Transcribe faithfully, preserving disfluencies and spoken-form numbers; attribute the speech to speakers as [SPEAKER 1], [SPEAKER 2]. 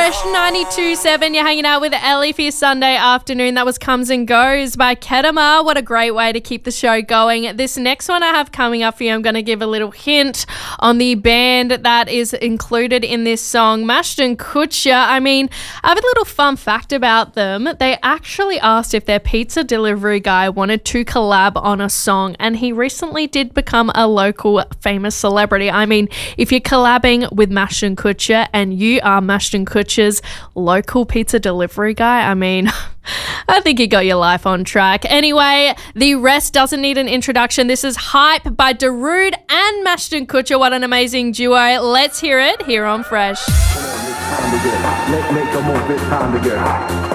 [SPEAKER 1] Fresh ninety-two point seven. You're hanging out with Ellie for your Sunday afternoon. That was Comes and Goes by Kedama. What a great way to keep the show going. This next one I have coming up for you, I'm going to give a little hint on the band that is included in this song, Mashton Kutcher. I mean, I have a little fun fact about them. They actually asked if their pizza delivery guy wanted to collab on a song, and he recently did become a local famous celebrity. I mean, if you're collabing with Mashton Kutcher and you are Mashton Kutcher's local pizza delivery guy, I mean, I think you got your life on track. Anyway, the rest doesn't need an introduction. This is Hype by Darude and Mashton Kutcher. What an amazing duo. Let's hear it here on Fresh.
[SPEAKER 2] Let's make a move, it's time to get